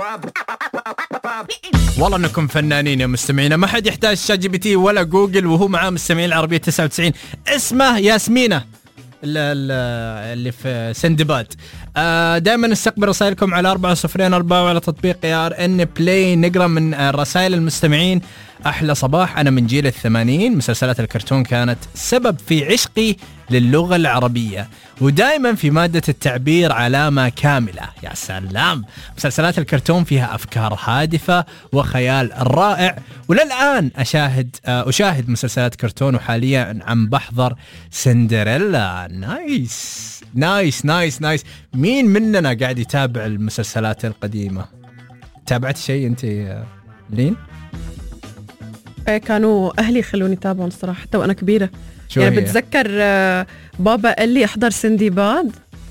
والله انكم فنانين يا مستمعين، ما حد يحتاج شات جي بي تي ولا جوجل وهو معاه مستمعين العربية 99. اسمه ياسمينة اللي في سندباد. دائما نستقبل رسائلكم على 4004 وعلى تطبيق ARN بلاي نقرأ من رسائل المستمعين. أحلى صباح، أنا من جيل 80. مسلسلات الكرتون كانت سبب في عشقي للغة العربية، ودائما في مادة التعبير علامة كاملة. يا سلام، مسلسلات الكرتون فيها أفكار هادفة وخيال رائع، وللآن أشاهد مسلسلات كرتون، وحاليا عم بحضر سندريلا. نايس. مين مننا قاعد يتابع المسلسلات القديمة؟ تابعت شيء أنت لين؟ كانوا أهلي خلوني تابعهم الصراحة حتى وأنا كبيرة. يعني هي؟ بتذكر بابا قال لي احضر سندباد.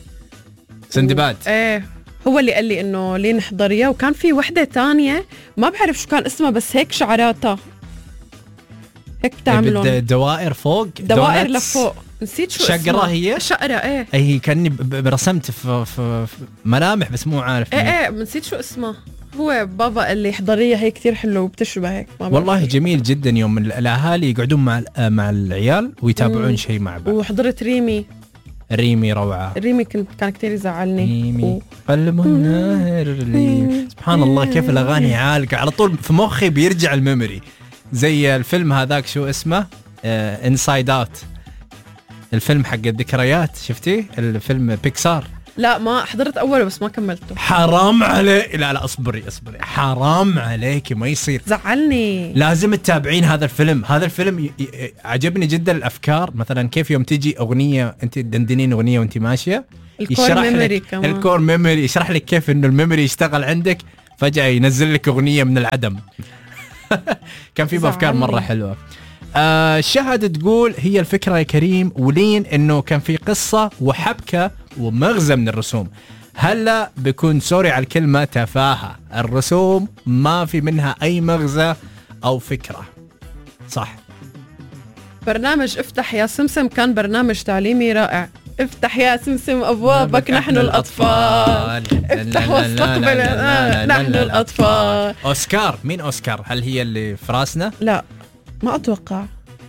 ايه، هو اللي قال لي انه ليه نحضريها. وكان في وحدة تانية ما بعرف شو كان اسمها، بس هيك شعراتها هيك بتعملون دوائر فوق، دوائر لفوق، نسيت شو اسمها. شقرة هي؟ شقرة. ايه هي كأني برسمت في ملامح بس مو عارف. ايه نسيت شو اسمها. هو بابا قال لي احضريها، هي كتير حلوة وبتشبه هيك. والله جميل جدا يوم الأهالي يقعدون مع العيال ويتابعون شيء مع بعض. وحضرت ريمي روعة. ريمي كان كتير يزعلني. ريمي قلب النهر. سبحان الله كيف الأغاني عالقة على طول في مخي، بيرجع الميموري. زي الفيلم هذاك شو اسمه، انسايد اوت، الفيلم حق الذكريات. شفتيه الفيلم بيكسار؟ لا ما حضرت أوله بس ما كملته. حرام عليك. لا اصبري حرام عليك، ما يصير، زعلني. لازم تتابعين هذا الفيلم. عجبني جدا الأفكار. مثلا كيف يوم تيجي أغنية أنت تدندنين أغنية وأنت ماشية، الكور ميموري يشرح لك كيف إنه الميموري يشتغل عندك، فجأة ينزل لك أغنية من العدم. كان في أفكار مرة حلوة. شهد تقول هي الفكرة يا كريم ولين إنه كان في قصة وحبكة ومغزى من الرسوم. هلا بكون سوري على الكلمة تفاهة، الرسوم ما في منها أي مغزى أو فكرة. صح. برنامج افتح يا سمسم كان برنامج تعليمي رائع. افتح يا سمسم أبوابك نحن الأطفال. افتح واستقبل نحن الأطفال. أوسكار، مين أوسكار؟ هل هي اللي في راسنا؟ لا ما أتوقع.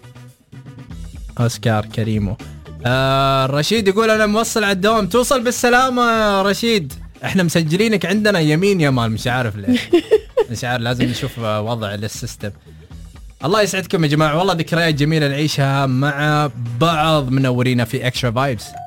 أوسكار كريمو. رشيد يقول أنا موصل على الدوام، توصل بالسلامة رشيد. احنا مسجلينك عندنا يمين يمال، مش عارف ليه. مش عارف، لازم نشوف وضع للسيستم. الله يسعدكم يا جماعة، والله ذكريات جميلة نعيشها مع بعض. منورينا في اكسترا فايبس.